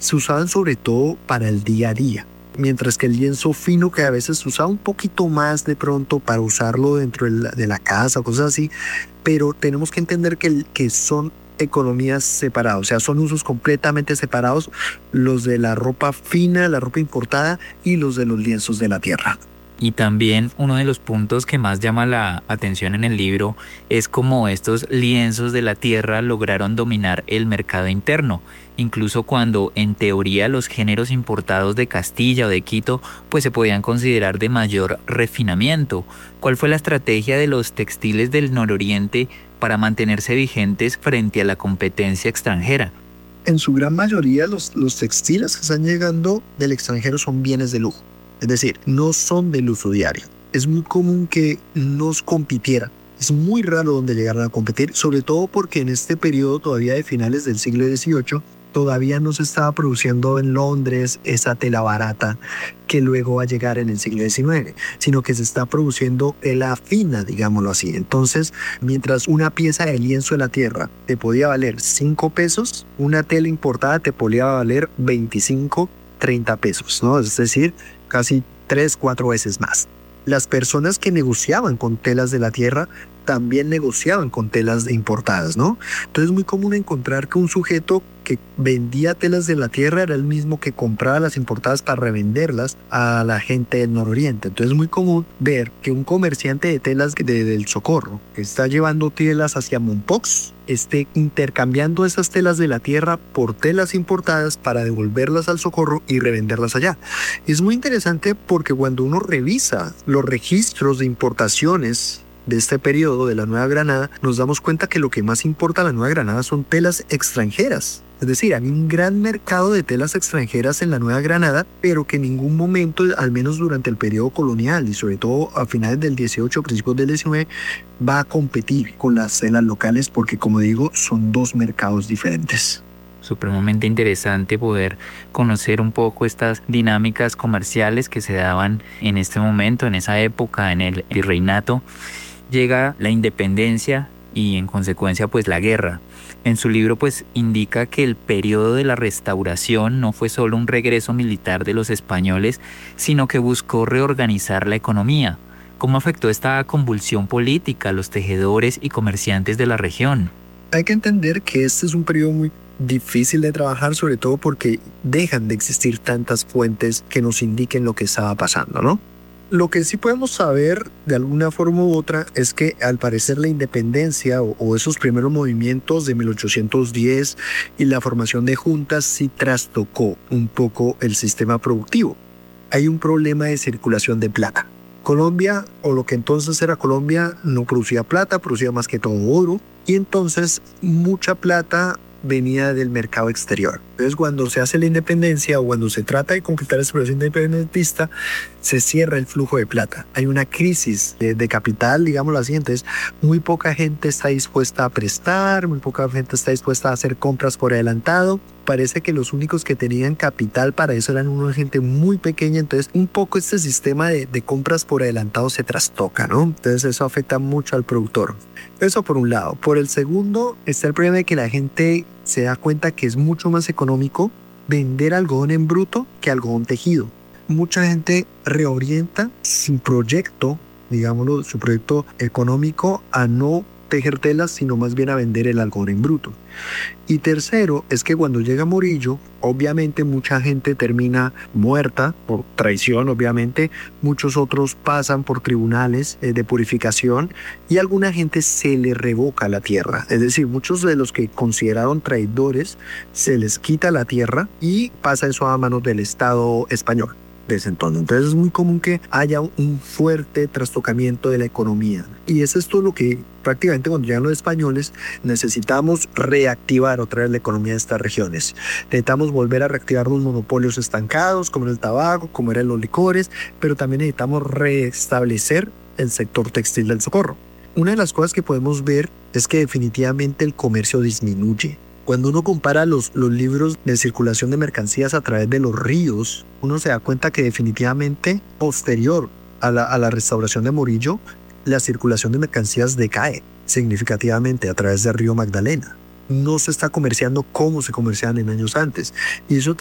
se usaban sobre todo para el día a día. Mientras que el lienzo fino, que a veces se usaba un poquito más de pronto para usarlo dentro de la casa o cosas así, pero tenemos que entender que son economías separadas, o sea, son usos completamente separados, los de la ropa fina, la ropa importada y los de los lienzos de la tierra. Y también uno de los puntos que más llama la atención en el libro es cómo estos lienzos de la tierra lograron dominar el mercado interno, incluso cuando en teoría los géneros importados de Castilla o de Quito pues se podían considerar de mayor refinamiento. ¿Cuál fue la estrategia de los textiles del nororiente para mantenerse vigentes frente a la competencia extranjera? En su gran mayoría, los textiles que están llegando del extranjero son bienes de lujo. Es decir, no son del uso diario. Es muy común que nos compitieran. Es muy raro donde llegaran a competir, sobre todo porque en este periodo todavía de finales del siglo XVIII, todavía no se estaba produciendo en Londres esa tela barata que luego va a llegar en el siglo XIX, sino que se está produciendo tela fina, digámoslo así. Entonces, mientras una pieza de lienzo de la tierra te podía valer 5 pesos, una tela importada te podía valer 25, 30 pesos, ¿no? Es decir, casi 3, 4 veces más. Las personas que negociaban con telas de la tierra también negociaban con telas importadas, ¿no? Entonces es muy común encontrar que un sujeto que vendía telas de la tierra era el mismo que compraba las importadas para revenderlas a la gente del nororiente. Entonces es muy común ver que un comerciante de telas del Socorro que está llevando telas hacia Mompox esté intercambiando esas telas de la tierra por telas importadas para devolverlas al Socorro y revenderlas allá. Es muy interesante porque cuando uno revisa los registros de importaciones de este periodo de la Nueva Granada, nos damos cuenta que lo que más importa a la Nueva Granada son telas extranjeras. Es decir, hay un gran mercado de telas extranjeras en la Nueva Granada, pero que en ningún momento, al menos durante el periodo colonial y sobre todo a finales del 18, principios del 19, va a competir con las telas locales porque, como digo, son dos mercados diferentes. Supremamente interesante poder conocer un poco estas dinámicas comerciales que se daban en este momento, en esa época, en el virreinato. Llega la independencia y en consecuencia pues la guerra. En su libro pues indica que el periodo de la restauración no fue solo un regreso militar de los españoles, sino que buscó reorganizar la economía. ¿Cómo afectó esta convulsión política a los tejedores y comerciantes de la región? Hay que entender que este es un periodo muy difícil de trabajar, sobre todo porque dejan de existir tantas fuentes que nos indiquen lo que estaba pasando, ¿no? Lo que sí podemos saber de alguna forma u otra es que al parecer la independencia o esos primeros movimientos de 1810 y la formación de juntas sí trastocó un poco el sistema productivo. Hay un problema de circulación de plata. Colombia, o lo que entonces era Colombia, no producía plata, producía más que todo oro, y entonces mucha plata venía del mercado exterior. Entonces, cuando se hace la independencia o cuando se trata de conquistar ese proceso independentista, se cierra el flujo de plata. Hay una crisis de capital, digámoslo así. Entonces, muy poca gente está dispuesta a prestar, muy poca gente está dispuesta a hacer compras por adelantado. Parece que los únicos que tenían capital para eso eran una gente muy pequeña. Entonces, un poco este sistema de compras por adelantado se trastoca, ¿no? Entonces, eso afecta mucho al productor. Eso por un lado. Por el segundo, está el problema de que la gente se da cuenta que es mucho más económico vender algodón en bruto que algodón tejido. Mucha gente reorienta su proyecto, digámoslo, su proyecto económico a no tejer telas, sino más bien a vender el algodón en bruto. Y tercero, es que cuando llega Morillo, obviamente mucha gente termina muerta por traición, obviamente. Muchos otros pasan por tribunales de purificación y a alguna gente se le revoca la tierra. Es decir, muchos de los que consideraron traidores se les quita la tierra y pasa eso a manos del Estado español desde entonces. Entonces es muy común que haya un fuerte trastocamiento de la economía. Y es esto lo que prácticamente cuando llegan los españoles necesitamos reactivar otra vez la economía de estas regiones. Necesitamos volver a reactivar los monopolios estancados, como era el tabaco, como eran los licores, pero también necesitamos restablecer el sector textil del Socorro. Una de las cosas que podemos ver es que definitivamente el comercio disminuye. Cuando uno compara los libros de circulación de mercancías a través de los ríos, uno se da cuenta que definitivamente posterior a la restauración de Morillo, la circulación de mercancías decae significativamente a través del río Magdalena. No se está comerciando como se comerciaban en años antes. Y eso